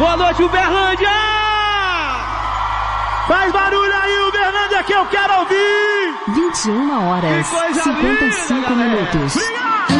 Boa noite, Uberlândia! Faz barulho aí, Uberlândia, que eu quero ouvir! 21 horas, 55 minutos. Obrigado!